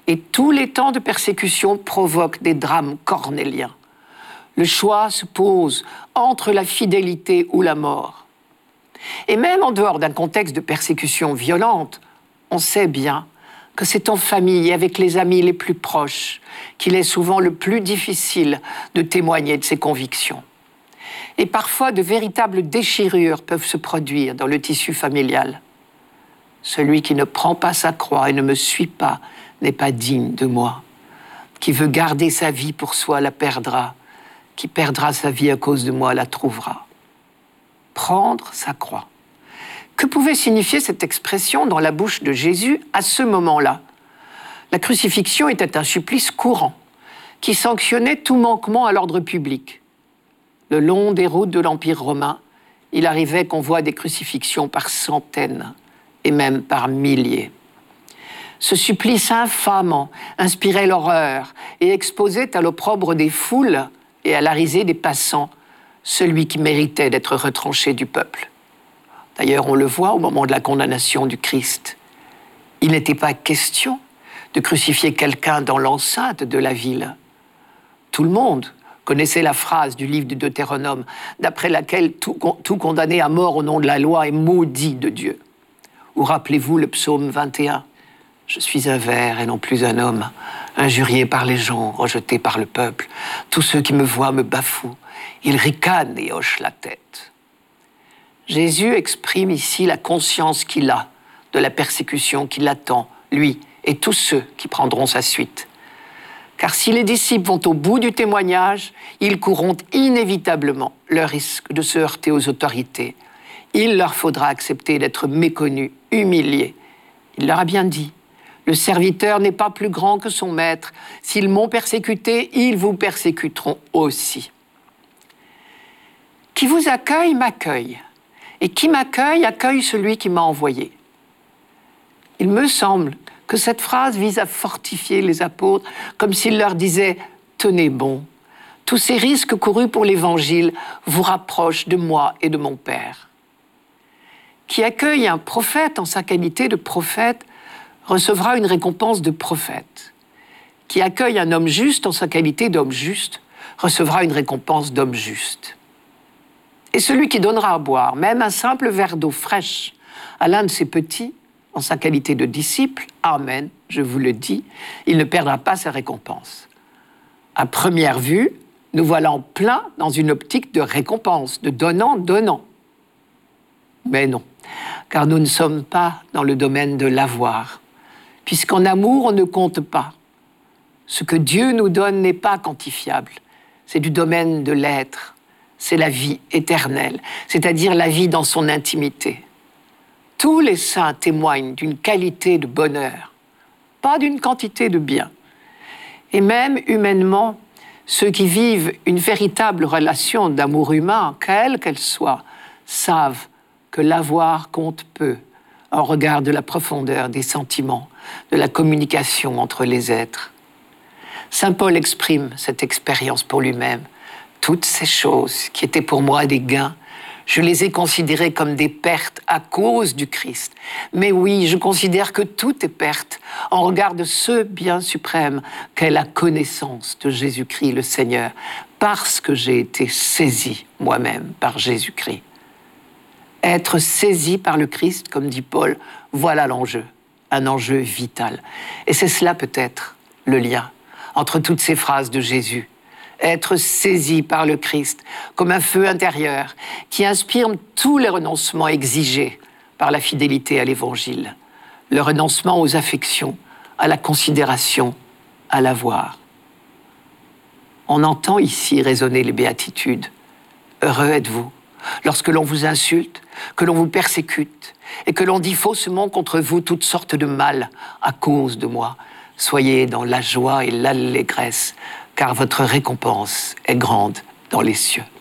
Et tous les temps de persécution provoquent des drames cornéliens. Le choix se pose entre la fidélité ou la mort. Et même en dehors d'un contexte de persécution violente, on sait bien que c'est en famille, avec les amis les plus proches, qu'il est souvent le plus difficile de témoigner de ses convictions. Et parfois, de véritables déchirures peuvent se produire dans le tissu familial. Celui qui ne prend pas sa croix et ne me suit pas n'est pas digne de moi. Qui veut garder sa vie pour soi la perdra. Qui perdra sa vie à cause de moi la trouvera. Prendre sa croix. Que pouvait signifier cette expression dans la bouche de Jésus à ce moment-là? La crucifixion était un supplice courant qui sanctionnait tout manquement à l'ordre public. Le long des routes de l'Empire romain, il arrivait qu'on voit des crucifixions par centaines et même par milliers. Ce supplice infamant inspirait l'horreur et exposait à l'opprobre des foules et à la risée des passants celui qui méritait d'être retranché du peuple. D'ailleurs, on le voit au moment de la condamnation du Christ. Il n'était pas question de crucifier quelqu'un dans l'enceinte de la ville. Tout le monde connaissait la phrase du livre du Deutéronome, d'après laquelle tout condamné à mort au nom de la loi est maudit de Dieu. Ou rappelez-vous le psaume 21. « Je suis un ver et non plus un homme, injurié par les gens, rejeté par le peuple. Tous ceux qui me voient me bafouent. Ils ricanent et hochent la tête. » Jésus exprime ici la conscience qu'il a de la persécution qui l'attend, lui et tous ceux qui prendront sa suite. Car si les disciples vont au bout du témoignage, ils courront inévitablement le risque de se heurter aux autorités. Il leur faudra accepter d'être méconnus, humiliés. Il leur a bien dit, « Le serviteur n'est pas plus grand que son maître. S'ils m'ont persécuté, ils vous persécuteront aussi. » Qui vous accueille, m'accueille. Et qui m'accueille, accueille celui qui m'a envoyé. Il me semble que cette phrase vise à fortifier les apôtres, comme s'il leur disait « Tenez bon, tous ces risques courus pour l'Évangile vous rapprochent de moi et de mon Père. » Qui accueille un prophète en sa qualité de prophète recevra une récompense de prophète. Qui accueille un homme juste en sa qualité d'homme juste recevra une récompense d'homme juste. Et celui qui donnera à boire, même un simple verre d'eau fraîche, à l'un de ses petits, en sa qualité de disciple, amen, je vous le dis, il ne perdra pas sa récompense. À première vue, nous voilà en plein dans une optique de récompense, de donnant-donnant. Mais non, car nous ne sommes pas dans le domaine de l'avoir, puisqu'en amour, on ne compte pas. Ce que Dieu nous donne n'est pas quantifiable, c'est du domaine de l'être, c'est la vie éternelle, c'est-à-dire la vie dans son intimité. Tous les saints témoignent d'une qualité de bonheur, pas d'une quantité de bien. Et même humainement, ceux qui vivent une véritable relation d'amour humain, quelle qu'elle soit, savent que l'avoir compte peu en regard de la profondeur des sentiments, de la communication entre les êtres. Saint Paul exprime cette expérience pour lui-même. Toutes ces choses qui étaient pour moi des gains, je les ai considérées comme des pertes à cause du Christ. Mais oui, je considère que tout est perte en regard de ce bien suprême qu'est la connaissance de Jésus-Christ le Seigneur, parce que j'ai été saisi moi-même par Jésus-Christ. Être saisi par le Christ, comme dit Paul, voilà l'enjeu, un enjeu vital. Et c'est cela peut-être le lien entre toutes ces phrases de Jésus. Être saisi par le Christ comme un feu intérieur qui inspire tous les renoncements exigés par la fidélité à l'Évangile. Le renoncement aux affections, à la considération, à l'avoir. On entend ici résonner les béatitudes. Heureux êtes-vous lorsque l'on vous insulte, que l'on vous persécute et que l'on dit faussement contre vous toutes sortes de mal à cause de moi. Soyez dans la joie et l'allégresse, car votre récompense est grande dans les cieux.